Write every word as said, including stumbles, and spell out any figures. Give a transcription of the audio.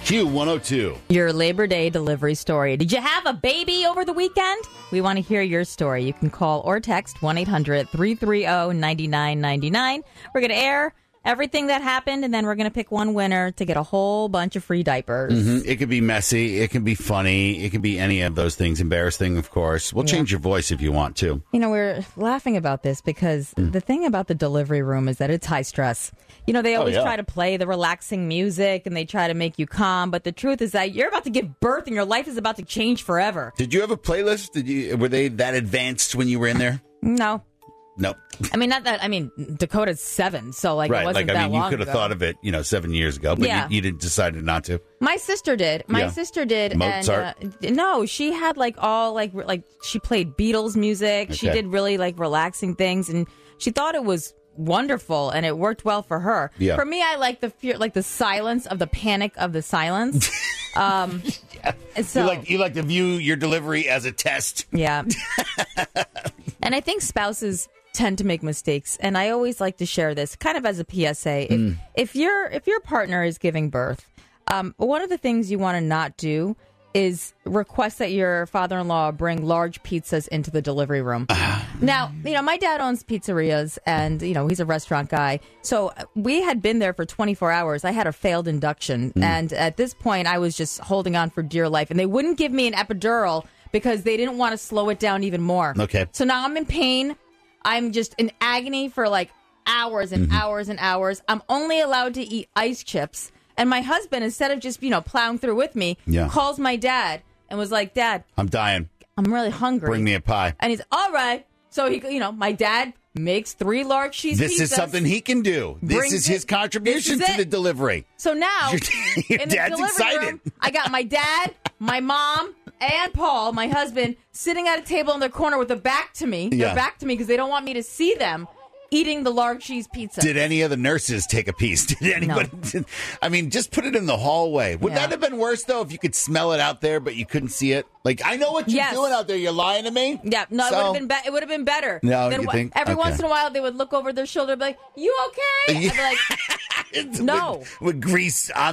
Q one oh two. Your Labor Day delivery story. Did you have a baby over the weekend? We want to hear your story. You can call or text one eight hundred three three zero nine nine nine nine. We're going to air everything that happened, and then we're going to pick one winner to get a whole bunch of free diapers. Mm-hmm. It could be messy. It can be funny. It can be any of those things. Embarrassing, of course. We'll Yeah. change your voice if you want to. You know, we're laughing about this because Mm. the thing about the delivery room is that it's high stress. You know, they always yeah. try to play the relaxing music and they try to make you calm. But the truth is that you're about to give birth and your life is about to change forever. Did you have a playlist? Did you? Were they that advanced when you were in there? No. No. I mean, not that. I mean, Dakota's seven, so like Right. it wasn't Like, that I mean, you long could have ago. thought of it, you know, seven years ago, but Yeah. you, you didn't decided not to. My sister did. My Yeah. sister did. Mozart? And, uh, no, she had like all like re- like she played Beatles music. She Okay. did really like relaxing things, and she thought it was wonderful, and it worked well for her. Yeah. For me, I like the fear, like the silence of the panic of the silence. um, and so you like you like to view your delivery as a test. yeah. And I think spouses tend to make mistakes, and I always like to share this kind of as a P S A. If, if your if your partner is giving birth, um, one of the things you want to not do is request that your father-in-law bring large pizzas into the delivery room. Now, you know, my dad owns pizzerias, and, you know, he's a restaurant guy. So we had been there for twenty-four hours. I had a failed induction, and at this point, I was just holding on for dear life. And they wouldn't give me an epidural because they didn't want to slow it down even more. Okay. So now I'm in pain. I'm just in agony for like hours and hours and hours. I'm only allowed to eat ice chips. And my husband, instead of just, you know, plowing through with me, Yeah. calls my dad and was like, Dad, I'm dying. I'm really hungry. Bring me a pie. And he's, all right. So, he, you know, my dad makes three large cheese This pizzas. is something he can do. This Brings is it- his contribution this is to it. the delivery. So now, Your- your in the dad's delivery excited. room, I got my dad, my mom, and Paul, my husband, sitting at a table in the corner with their back to me. Yeah. Their back to me because they don't want me to see them eating the large cheese pizza. Did any of the nurses take a piece? Did anybody? I mean, just put it in the hallway. Would Yeah. that have been worse, though, if you could smell it out there, but you couldn't see it? Like, I know what you're Yes. doing out there. You're lying to me? Yeah, no, it So- would have been be- it would have been better. No, Then you wh- think? Every Okay. once in a while, they would look over their shoulder and be like, "You okay?" I'd be like, It's No. With, with grease on